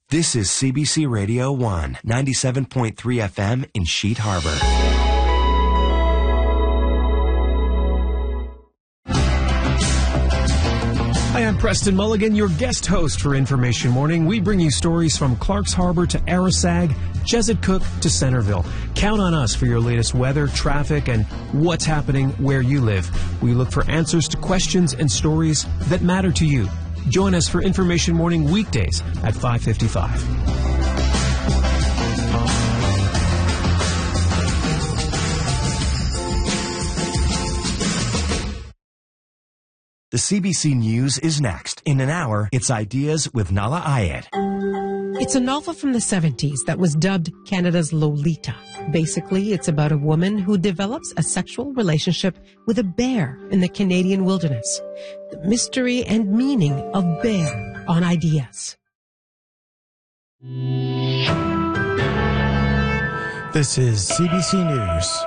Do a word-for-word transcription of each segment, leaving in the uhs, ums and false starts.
This is C B C Radio one, ninety-seven point three F M in Sheet Harbor. Hi, I'm Preston Mulligan, your guest host for Information Morning. We bring you stories from Clarks Harbor to Arisag, Chesapeake to Centerville. Count on us for your latest weather, traffic, and what's happening where you live. We look for answers to questions and stories that matter to you. Join us for Information Morning weekdays at five fifty-five. The C B C News is next. In an hour, it's Ideas with Nahlah Ayed. It's a novel from the seventies that was dubbed Canada's Lolita. Basically, it's about a woman who develops a sexual relationship with a bear in the Canadian wilderness. The mystery and meaning of Bear on Ideas. This is C B C News.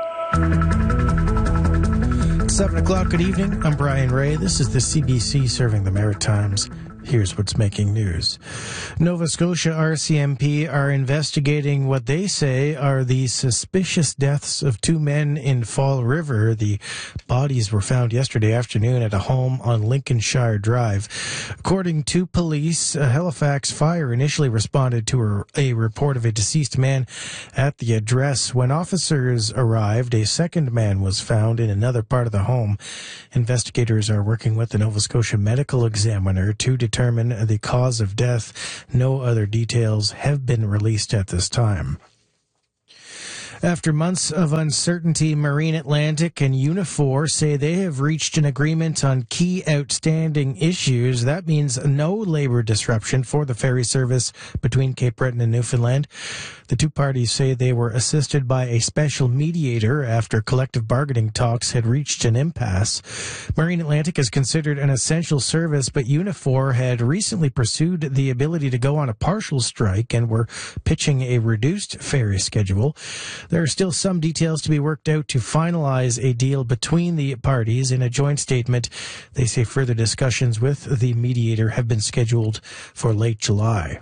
seven o'clock, good evening. I'm Brian Ray. This is the C B C serving the Maritimes. Here's what's making news. Nova Scotia R C M P are investigating what they say are the suspicious deaths of two men in Fall River. The bodies were found yesterday afternoon at a home on Lincolnshire Drive. According to police, a Halifax Fire initially responded to a, a report of a deceased man at the address. When officers arrived, a second man was found in another part of the home. Investigators are working with the Nova Scotia Medical Examiner to determine determine the cause of death. No other details have been released at this time. After months of uncertainty, Marine Atlantic and Unifor say they have reached an agreement on key outstanding issues. That means no labor disruption for the ferry service between Cape Breton and Newfoundland. The two parties say they were assisted by a special mediator after collective bargaining talks had reached an impasse. Marine Atlantic is considered an essential service, but Unifor had recently pursued the ability to go on a partial strike and were pitching a reduced ferry schedule. There are still some details to be worked out to finalize a deal between the parties. In a joint statement, they say further discussions with the mediator have been scheduled for late July.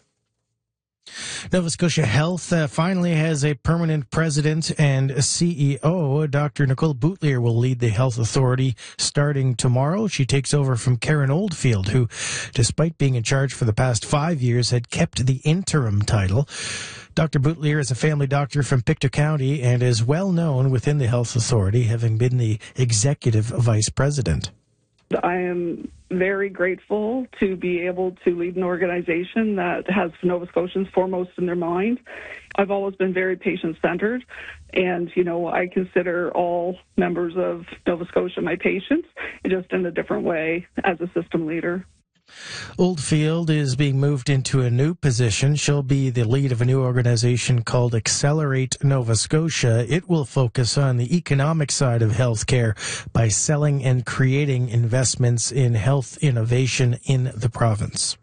Nova Scotia Health uh, finally has a permanent president and C E O. Doctor Nicole Boutlier will lead the health authority starting tomorrow. She takes over from Karen Oldfield, who, despite being in charge for the past five years, had kept the interim title. Doctor Boutlier is a family doctor from Pictou County and is well known within the health authority, having been the executive vice president. I am very grateful to be able to lead an organization that has Nova Scotians foremost in their mind. I've always been very patient-centered, and, you know, I consider all members of Nova Scotia my patients, just in a different way as a system leader. Oldfield is being moved into a new position. She'll be the lead of a new organization called Accelerate Nova Scotia. It will focus on the economic side of healthcare by selling and creating investments in health innovation in the province.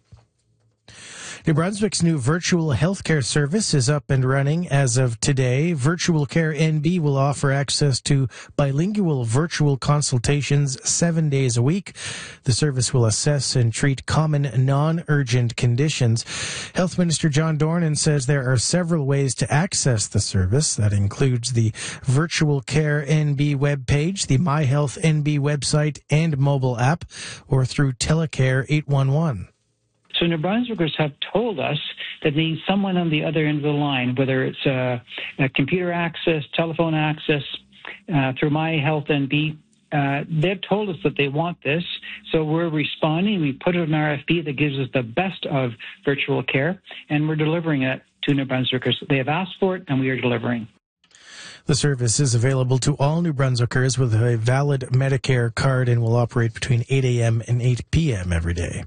New Brunswick's new virtual healthcare service is up and running as of today. Virtual Care N B will offer access to bilingual virtual consultations seven days a week. The service will assess and treat common non-urgent conditions. Health Minister John Dornan says there are several ways to access the service. That includes the Virtual Care N B webpage, the My Health N B website and mobile app, or through Telecare eight one one. So New Brunswickers have told us that they need someone on the other end of the line, whether it's a, a computer access, telephone access, uh, through My Health N B. Uh, they've told us that they want this, so we're responding. We put out an R F P that gives us the best of virtual care, and we're delivering it to New Brunswickers. They have asked for it, and we are delivering. The service is available to all New Brunswickers with a valid Medicare card and will operate between eight a.m. and eight p.m. every day.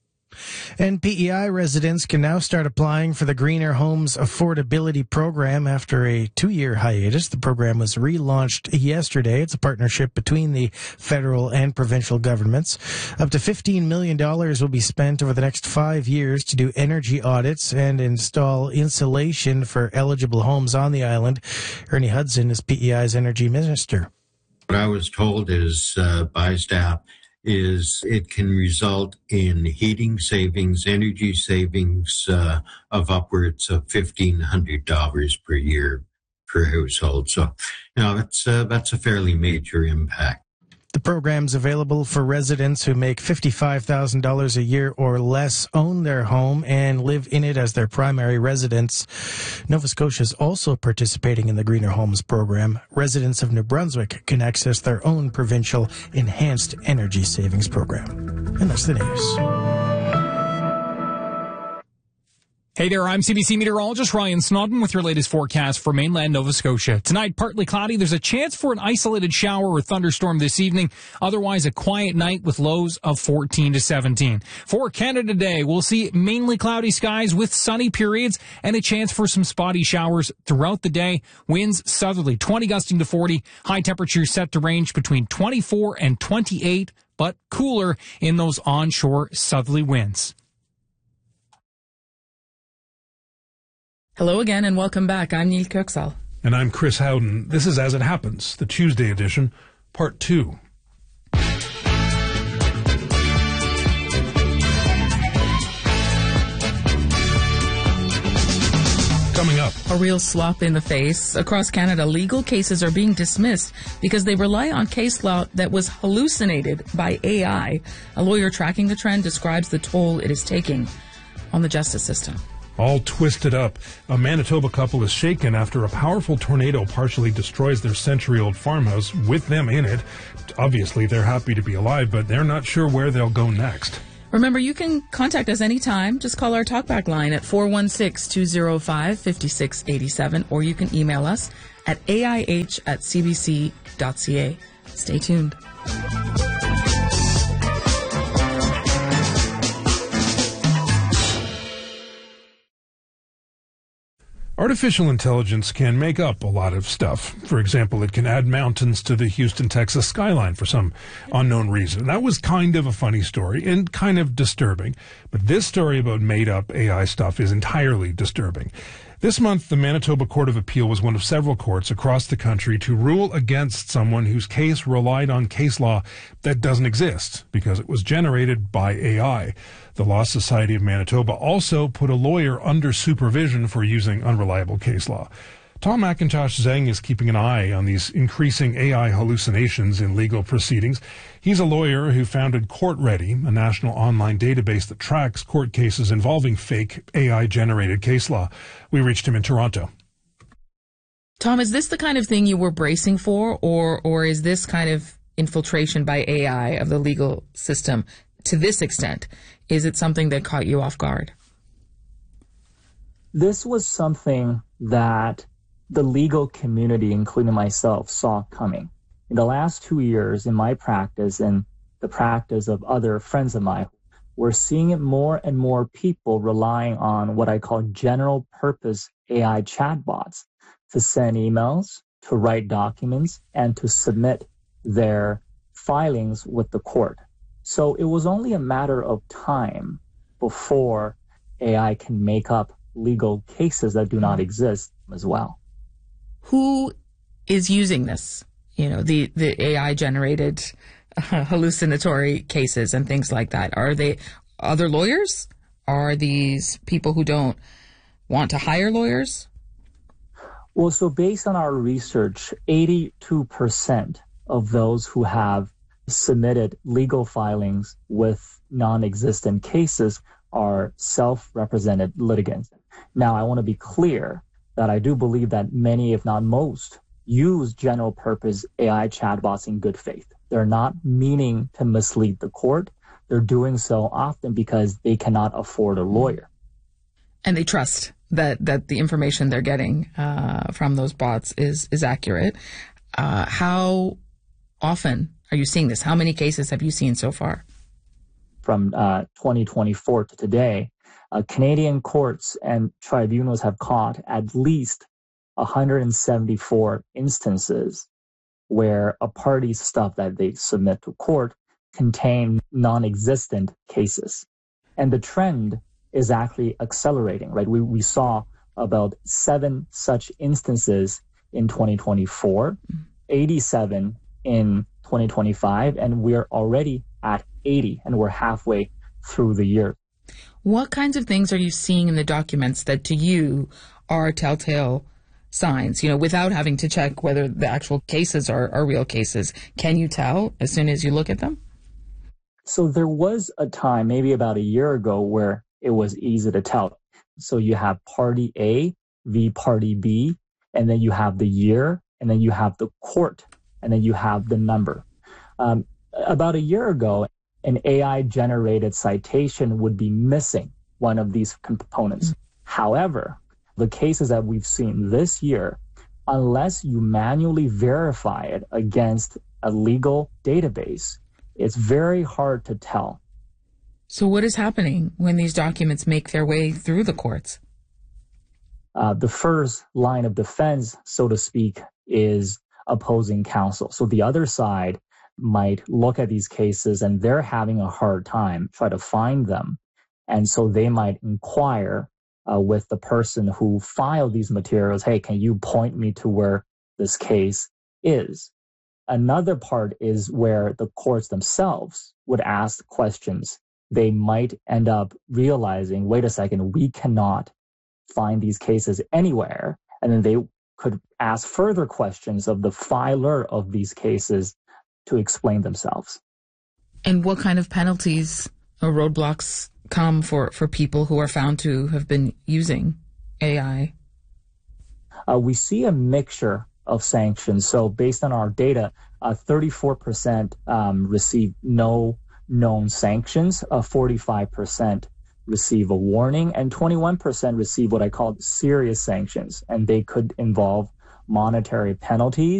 N P E I residents can now start applying for the Greener Homes Affordability Program after a two-year hiatus. The program was relaunched yesterday. It's a partnership between the federal and provincial governments. Up to fifteen million dollars will be spent over the next five years to do energy audits and install insulation for eligible homes on the island. Ernie Hudson is P E I's energy minister. What I was told is uh, by staff is it can result in heating savings, energy savings uh, of upwards of fifteen hundred dollars per year per household. So, you know, it's, uh, that's a fairly major impact. The program's available for residents who make fifty-five thousand dollars a year or less, own their home, and live in it as their primary residence. Nova Scotia is also participating in the Greener Homes program. Residents of New Brunswick can access their own provincial enhanced energy savings program. And that's the news. Hey there, I'm C B C meteorologist Ryan Snodden with your latest forecast for mainland Nova Scotia. Tonight, partly cloudy. There's a chance for an isolated shower or thunderstorm this evening. Otherwise, a quiet night with lows of fourteen to seventeen. For Canada Day, we'll see mainly cloudy skies with sunny periods and a chance for some spotty showers throughout the day. Winds southerly, twenty gusting to forty. High temperatures set to range between twenty-four and twenty-eight, but cooler in those onshore southerly winds. Hello again and welcome back. I'm Neil Kirksall. And I'm Chris Howden. This is As It Happens, the Tuesday edition, part two. Coming up. A real slap in the face. Across Canada, legal cases are being dismissed because they rely on case law that was hallucinated by A I. A lawyer tracking the trend describes the toll it is taking on the justice system. All twisted up. A Manitoba couple is shaken after a powerful tornado partially destroys their century-old farmhouse with them in it. Obviously, they're happy to be alive, but they're not sure where they'll go next. Remember, you can contact us anytime. Just call our talkback line at four one six, two oh five, five six eight seven, or you can email us at A I H at c b c dot c a. Stay tuned. Artificial intelligence can make up a lot of stuff. For example, it can add mountains to the Houston, Texas skyline for some unknown reason. That was kind of a funny story and kind of disturbing. But this story about made-up A I stuff is entirely disturbing. This month, the Manitoba Court of Appeal was one of several courts across the country to rule against someone whose case relied on case law that doesn't exist because it was generated by A I. The Law Society of Manitoba also put a lawyer under supervision for using unreliable case law. Tom McIntosh Zeng is keeping an eye on these increasing A I hallucinations in legal proceedings. He's a lawyer who founded CourtReady, a national online database that tracks court cases involving fake A I-generated case law. We reached him in Toronto. Tom, is this the kind of thing you were bracing for, or or is this kind of infiltration by A I of the legal system to this extent? Is it something that caught you off guard? This was something that the legal community, including myself, saw coming. In the last two years in my practice and the practice of other friends of mine, we're seeing it more and more people relying on what I call general purpose A I chatbots to send emails, to write documents, and to submit their filings with the court. So it was only a matter of time before A I can make up legal cases that do not exist as well. Who is using this? You know, the, the A I-generated uh, hallucinatory cases and things like that. Are they other lawyers? Are these people who don't want to hire lawyers? Well, so based on our research, eighty-two percent of those who have submitted legal filings with non-existent cases are self-represented litigants. Now, I want to be clear that I do believe that many, if not most, use general purpose A I chatbots in good faith. They're not meaning to mislead the court. They're doing so often because they cannot afford a lawyer. And they trust that, that the information they're getting uh, from those bots is, is accurate. Uh, how often are you seeing this? How many cases have you seen so far? From uh, twenty twenty-four to today, uh, Canadian courts and tribunals have caught at least one hundred seventy-four instances where a party's stuff that they submit to court contain non-existent cases. And the trend is actually accelerating, right? We, we saw about seven such instances in twenty twenty-four, eighty-seven in twenty twenty-five, and we're already at eighty, and we're halfway through the year. What kinds of things are you seeing in the documents that to you are telltale signs, you know, without having to check whether the actual cases are, are real cases? Can you tell as soon as you look at them? So there was a time, maybe about a year ago, where it was easy to tell. So you have party A v party B, and then you have the year, and then you have the court, and then you have the number. Um, about a year ago, an A I-generated citation would be missing one of these components. Mm-hmm. However, the cases that we've seen this year, unless you manually verify it against a legal database, it's very hard to tell. So what is happening when these documents make their way through the courts? Uh, the first line of defense, so to speak, is opposing counsel. So the other side might look at these cases and they're having a hard time try to find them. And so they might inquire uh, with the person who filed these materials, hey, can you point me to where this case is? Another part is where the courts themselves would ask questions. They might end up realizing, wait a second, we cannot find these cases anywhere. And then they could ask further questions of the filer of these cases to explain themselves. And what kind of penalties or roadblocks come for, for people who are found to have been using A I? Uh, we see a mixture of sanctions. So based on our data, uh, thirty-four percent um, receive no known sanctions, uh, forty-five percent receive a warning, and twenty-one percent receive what I call serious sanctions, and they could involve monetary penalties